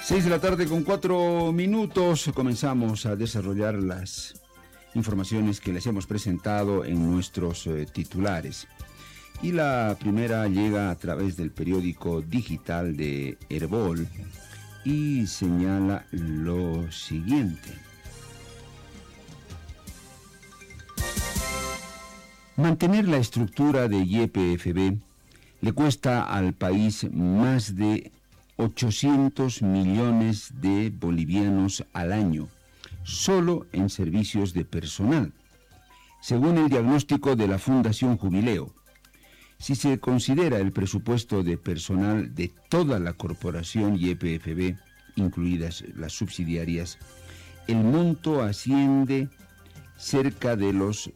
6:04 comenzamos a desarrollar las informaciones que les hemos presentado en nuestros titulares. Y la primera llega a través del periódico digital de Herbol y señala lo siguiente. Mantener la estructura de YPFB le cuesta al país más de 800 millones de bolivianos al año, solo en servicios de personal, según el diagnóstico de la Fundación Jubileo. Si se considera el presupuesto de personal de toda la corporación YPFB, incluidas las subsidiarias, el monto asciende cerca de los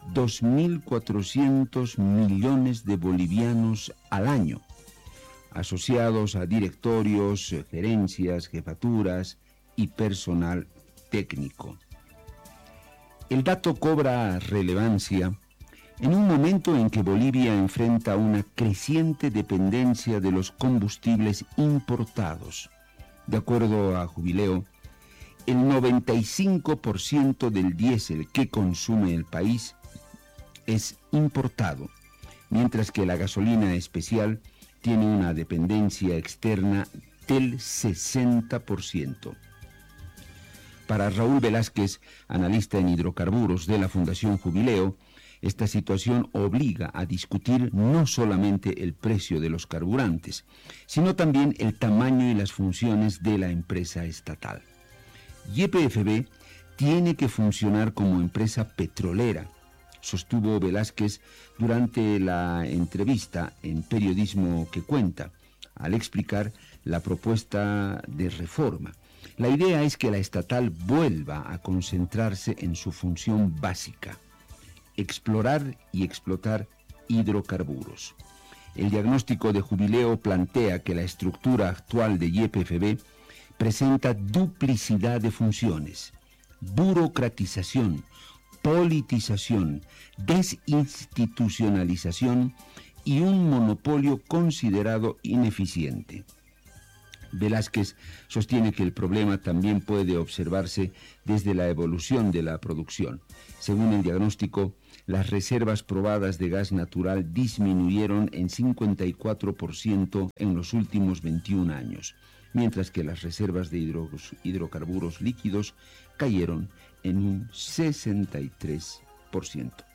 2.400 millones de bolivianos al año, asociados a directorios, gerencias, jefaturas y personal técnico. El dato cobra relevancia en un momento en que Bolivia enfrenta una creciente dependencia de los combustibles importados. De acuerdo a Jubileo, el 95% del diésel que consume el país es importado, mientras que la gasolina especial tiene una dependencia externa del 60%. Para Raúl Velázquez, analista en hidrocarburos de la Fundación Jubileo, esta situación obliga a discutir no solamente el precio de los carburantes, sino también el tamaño y las funciones de la empresa estatal. YPFB tiene que funcionar como empresa petrolera, sostuvo Velázquez durante la entrevista en Periodismo que Cuenta, al explicar la propuesta de reforma. La idea es que la estatal vuelva a concentrarse en su función básica: explorar y explotar hidrocarburos. El diagnóstico de Jubileo plantea que la estructura actual de YPFB presenta duplicidad de funciones, burocratización, politización, desinstitucionalización y un monopolio considerado ineficiente. Velázquez sostiene que el problema también puede observarse desde la evolución de la producción. Según el diagnóstico, las reservas probadas de gas natural disminuyeron en 54% en los últimos 21 años, mientras que las reservas de hidrocarburos líquidos cayeron en un 63%.